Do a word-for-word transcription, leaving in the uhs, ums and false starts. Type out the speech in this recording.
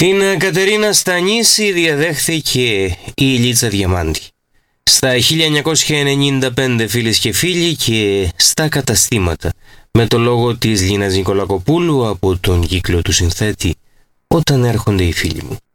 Την Κατερίνα Στανίση διαδέχθηκε η Ηλίτσα Διαμάντη. Στα χίλια εννιακόσια ενενήντα πέντε, φίλες και φίλοι, και στα καταστήματα, με το λόγο της Λίνας Νικολακοπούλου από τον κύκλο του συνθέτη «Όταν έρχονται οι φίλοι μου».